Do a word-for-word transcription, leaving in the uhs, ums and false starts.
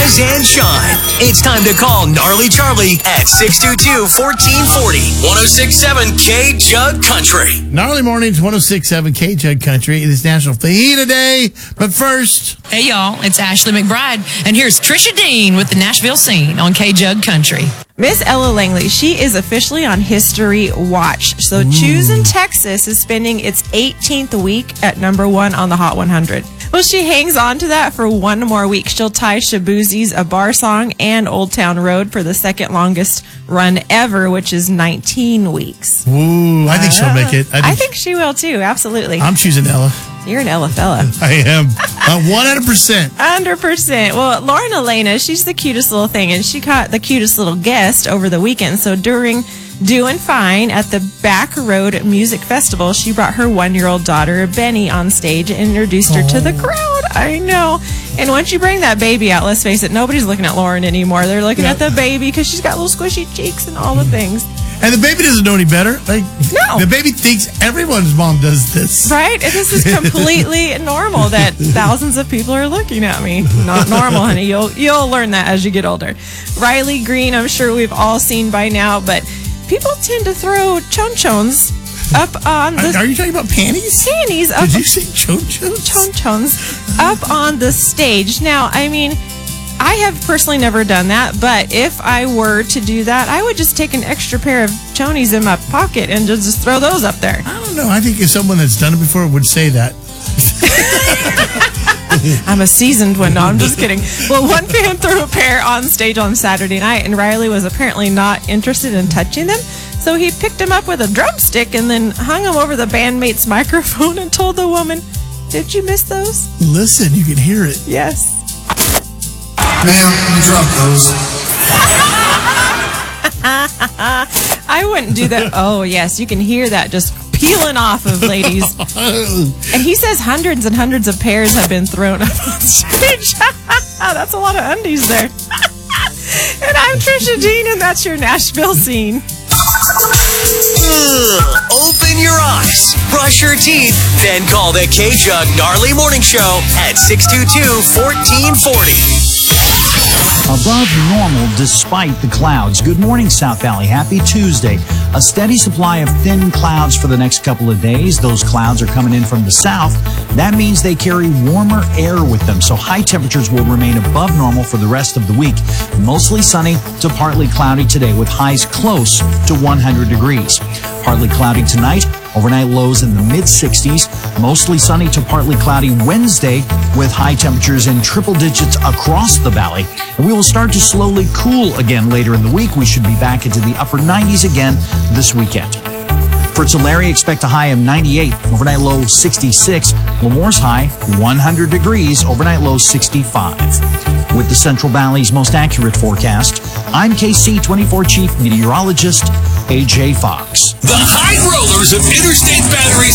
rise and shine. It's time to call Gnarly Charlie at six two two, one four four zero. one oh six point seven K Jug Country. Gnarly Mornings, one oh six point seven K Jug Country. It is National Fajita Day. But first... Hey, y'all. It's Ashley McBride. And here's Trisha Dean with the Nashville Scene on K Jug Country. Miss Ella Langley, she is officially on History Watch. So Choosing Texas is spending its eighteenth week at number one on the Hot one hundred. Well, she hangs on to that for one more week. She'll tie Shaboozie's A Bar Song and Old Town Road for the second longest run ever, which is nineteen weeks. Ooh, I think she'll make it. I think, I think she will too, absolutely. I'm choosing Ella. You're an Ella fella. I am. Uh, one hundred percent. one hundred percent. Well, Lauren Elena, she's the cutest little thing, and she caught the cutest little guest over the weekend. So during Doing Fine at the Back Road Music Festival, she brought her one-year-old daughter, Benny, on stage and introduced her oh. to the crowd. I know. And once you bring that baby out, let's face it, nobody's looking at Lauren anymore. They're looking yeah. at the baby because she's got little squishy cheeks and all the things. And the baby doesn't know any better. Like, no. The baby thinks everyone's mom does this. Right? And this is completely normal that thousands of people are looking at me. Not normal, honey. You'll you'll learn that as you get older. Riley Green, I'm sure we've all seen by now, but people tend to throw chon-chons up on the... Are you talking about panties? Panties. Up, Did you say chon-chons? Chon-chons. Up on the stage. Now, I mean... I have personally never done that, but if I were to do that, I would just take an extra pair of chonies in my pocket and just, just throw those up there. I don't know. I think if someone that's done it before would say that. I'm a seasoned one. No, I'm just kidding. Well, one fan threw a pair on stage on Saturday night, and Riley was apparently not interested in touching them. So he picked them up with a drumstick and then hung them over the bandmate's microphone and told the woman, "Did you miss those?" Listen, you can hear it. Yes. Ma'am, you dropped those. I wouldn't do that. Oh, yes, you can hear that just peeling off of ladies. And he says hundreds and hundreds of pairs have been thrown up on stage. That's a lot of undies there. And I'm Trisha Dean, and that's your Nashville Scene. Ugh, open your eyes, brush your teeth, then call the K-Jug Gnarly Morning Show at six two two, one four four zero. Above normal despite the clouds. Good morning, South Valley. Happy Tuesday. A steady supply of thin clouds for the next couple of days. Those clouds are coming in from the south. That means they carry warmer air with them, so high temperatures will remain above normal for the rest of the week. Mostly sunny to partly cloudy today with highs close to one hundred degrees. Partly cloudy tonight. Overnight lows in the mid sixties. Mostly sunny to partly cloudy Wednesday with high temperatures in triple digits across the valley. And we will start to slowly cool again later in the week. We should be back into the upper nineties again this weekend. For Tulare, expect a high of ninety-eight, overnight low sixty-six. Lemore's high one hundred degrees, overnight low sixty-five. With the Central Valley's most accurate forecast, I'm K C twenty-four Chief Meteorologist A J Fox. The high rollers of Interstate Batteries